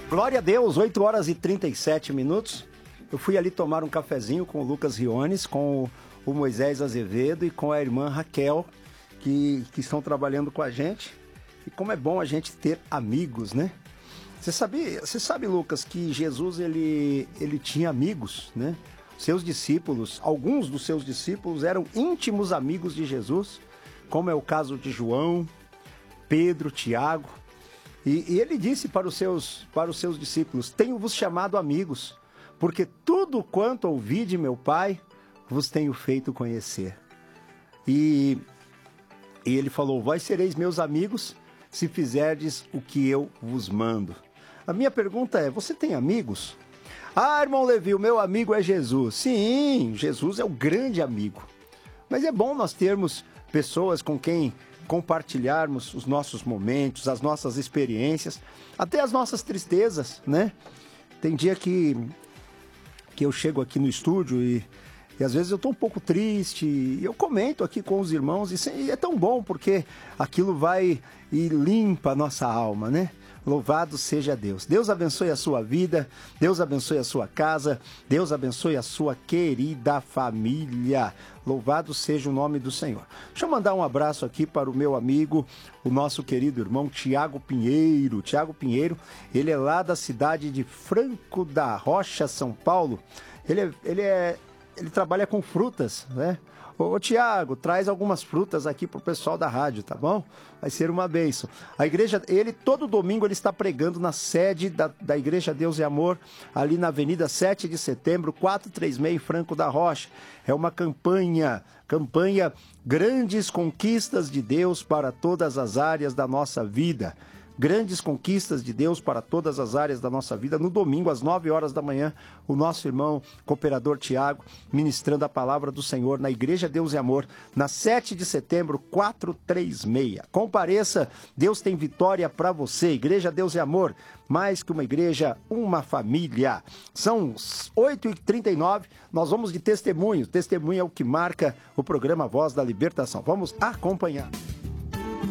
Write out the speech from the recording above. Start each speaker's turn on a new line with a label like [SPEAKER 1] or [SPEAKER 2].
[SPEAKER 1] Glória a Deus, 8 horas e 37 minutos. Eu fui ali tomar um cafezinho com o Lucas Riones, com o Moisés Azevedo e com a irmã Raquel, que estão trabalhando com a gente. E como é bom a gente ter amigos, né? Você sabe, Lucas, que Jesus ele tinha amigos, né? Seus discípulos, alguns dos seus discípulos eram íntimos amigos de Jesus, como é o caso de João, Pedro, Tiago. E ele disse para os seus discípulos: tenho-vos chamado amigos, porque tudo quanto ouvi de meu Pai vos tenho feito conhecer. E ele falou: vós sereis meus amigos se fizerdes o que eu vos mando. A minha pergunta é: você tem amigos? Ah, irmão Levi, o meu amigo é Jesus. Sim, Jesus é o grande amigo. Mas é bom nós termos pessoas com quem compartilharmos os nossos momentos, as nossas experiências, até as nossas tristezas, né? Tem dia que eu chego aqui no estúdio e às vezes eu estou um pouco triste e eu comento aqui com os irmãos e é tão bom porque aquilo vai e limpa a nossa alma, né? Louvado seja Deus. Deus abençoe a sua vida, Deus abençoe a sua casa, Deus abençoe a sua querida família. Louvado seja o nome do Senhor. Deixa eu mandar um abraço aqui para o meu amigo, o nosso querido irmão Tiago Pinheiro. Tiago Pinheiro, ele é lá da cidade de Franco da Rocha, São Paulo. Ele trabalha com frutas, né? Ô Tiago, traz algumas frutas aqui pro pessoal da rádio, tá bom? Vai ser uma bênção. A igreja, todo domingo ele está pregando na sede da Igreja Deus e Amor, ali na Avenida 7 de Setembro, 436, Franco da Rocha. É uma campanha Grandes Conquistas de Deus para todas as áreas da nossa vida. Grandes conquistas de Deus para todas as áreas da nossa vida. No domingo, às 9 horas da manhã, o nosso irmão cooperador Tiago, ministrando a palavra do Senhor na Igreja Deus e Amor, na 7 de setembro, 436. Compareça, Deus tem vitória para você. Igreja Deus e Amor, mais que uma igreja, uma família. São 8h39, nós vamos de testemunho. Testemunho é o que marca o programa Voz da Libertação. Vamos acompanhar.